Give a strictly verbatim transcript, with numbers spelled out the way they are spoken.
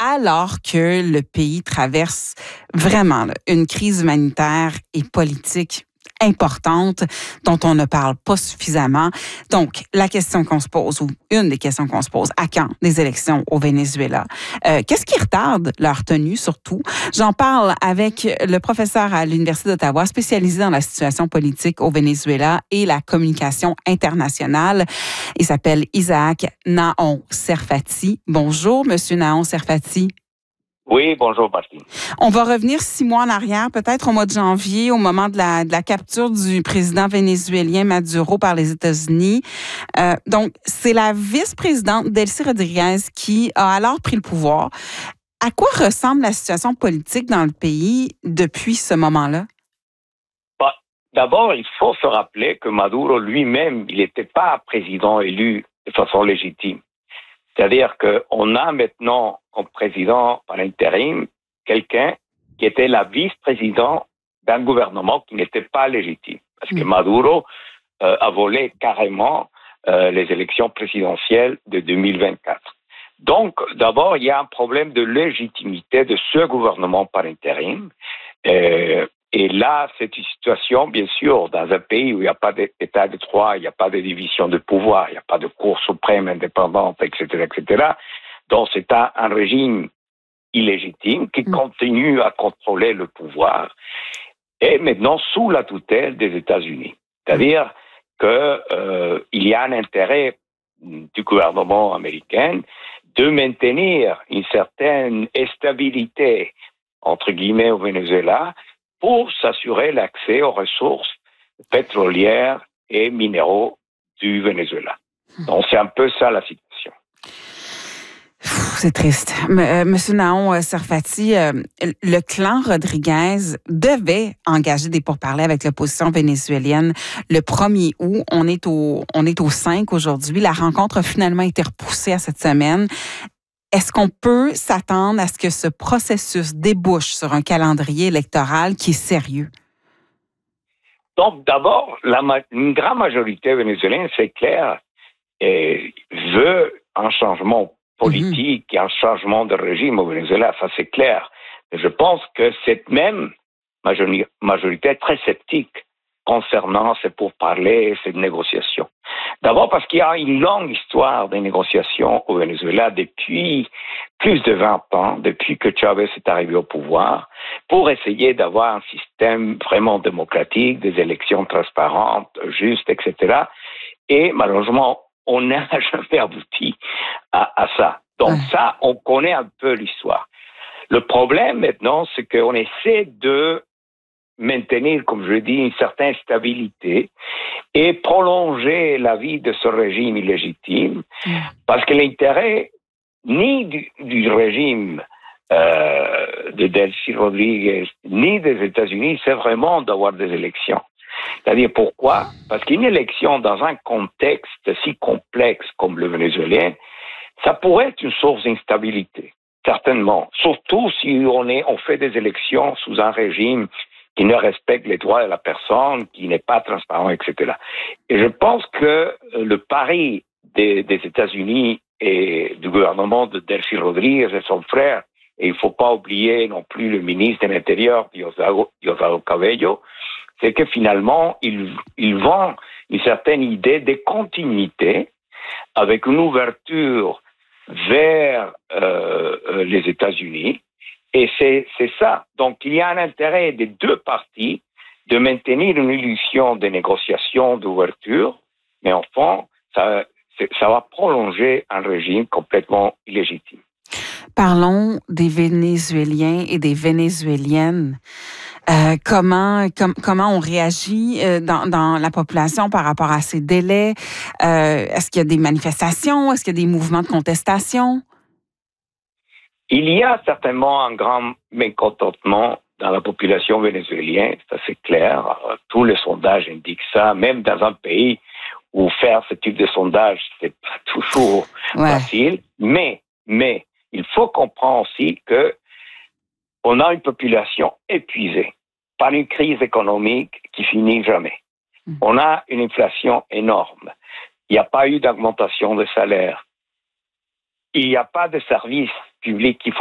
alors que le pays traverse vraiment là, une crise humanitaire et politique importante dont on ne parle pas suffisamment. Donc, la question qu'on se pose, ou une des questions qu'on se pose, à quand des élections au Venezuela? Euh, qu'est-ce qui retarde leur tenue, surtout? J'en parle avec le professeur à l'Université d'Ottawa, spécialisé dans la situation politique au Venezuela et la communication internationale. Il s'appelle Isaac Naon Serfati. Bonjour, Monsieur Naon Serfati. Oui, bonjour, Martine. On va revenir six mois en arrière, peut-être au mois de janvier, au moment de la, de la capture du président vénézuélien Maduro par les États-Unis. Euh, donc, c'est la vice-présidente Delcy Rodriguez qui a alors pris le pouvoir. À quoi ressemble la situation politique dans le pays depuis ce moment-là? Bah, d'abord, il faut se rappeler que Maduro lui-même, il n'était pas président élu de façon légitime. C'est-à-dire qu'on a maintenant comme président par intérim quelqu'un qui était la vice-présidente d'un gouvernement qui n'était pas légitime. Parce que Maduro euh, a volé carrément euh, les élections présidentielles de deux mille vingt-quatre. Donc, d'abord, il y a un problème de légitimité de ce gouvernement par intérim. Euh, et là, c'est une situation, bien sûr, dans un pays où il n'y a pas d'état de droit, il n'y a pas de division de pouvoir, il n'y a pas de cour suprême indépendante, et cetera, et cetera. Donc, c'est un, un régime illégitime qui continue à contrôler le pouvoir et maintenant sous la tutelle des États-Unis. C'est-à-dire qu'il euh, y a un intérêt du gouvernement américain de maintenir une certaine stabilité, entre guillemets, au Venezuela pour s'assurer l'accès aux ressources pétrolières et minéraux du Venezuela. Donc, c'est un peu ça la situation. C'est triste. Euh, Monsieur Naon Serfati, euh, le clan Rodriguez devait engager des pourparlers avec l'opposition vénézuélienne le premier août. On est au, on est au cinq aujourd'hui. La rencontre a finalement été repoussée à cette semaine. Est-ce qu'on peut s'attendre à ce que ce processus débouche sur un calendrier électoral qui est sérieux? Donc, d'abord, la, une grande majorité vénézuélienne, c'est clair, et veut un changement politique mmh. et un changement de régime au Venezuela, ça c'est clair. Je pense que cette même majorité est très sceptique concernant ces pourparlers, ces négociations. D'abord parce qu'il y a une longue histoire de négociations au Venezuela depuis plus de vingt ans, depuis que Chavez est arrivé au pouvoir, pour essayer d'avoir un système vraiment démocratique, des élections transparentes, justes, et cetera. Et malheureusement, on n'a jamais abouti à, à ça. Donc ouais. ça, on connaît un peu l'histoire. Le problème maintenant, c'est qu'on essaie de maintenir, comme je dis, une certaine stabilité et prolonger la vie de ce régime illégitime, mmh. parce que l'intérêt ni du, du régime euh, de Delcy Rodriguez, ni des États-Unis, c'est vraiment d'avoir des élections. C'est-à-dire pourquoi? Parce qu'une élection dans un contexte si complexe comme le vénézuélien, ça pourrait être une source d'instabilité, certainement. Surtout si on, est, on fait des élections sous un régime qui ne respecte les droits de la personne, qui n'est pas transparent, et cetera. Et je pense que le pari des, des États-Unis et du gouvernement de Delcy Rodriguez et son frère, et il ne faut pas oublier non plus le ministre de l'Intérieur, Diosdado, Diosdado Cabello, c'est que finalement, ils, ils vendent une certaine idée de continuité avec une ouverture vers euh, les États-Unis. Et c'est, c'est ça. Donc, il y a un intérêt des deux parties de maintenir une illusion de négociation, d'ouverture, mais enfin, ça, ça va prolonger un régime complètement illégitime. Parlons des Vénézuéliens et des Vénézuéliennes. Euh, comment, com, comment on réagit euh, dans, dans la population par rapport à ces délais? Euh, est-ce qu'il y a des manifestations? Est-ce qu'il y a des mouvements de contestation? Il y a certainement un grand mécontentement dans la population vénézuélienne, ça c'est clair. Tous les sondages indiquent ça, même dans un pays où faire ce type de sondage, c'est pas toujours ouais. facile. Mais, mais, il faut comprendre aussi que on a une population épuisée par une crise économique qui finit jamais. Mmh. On a une inflation énorme. Il n'y a pas eu d'augmentation de salaire. Il n'y a pas de services publics qui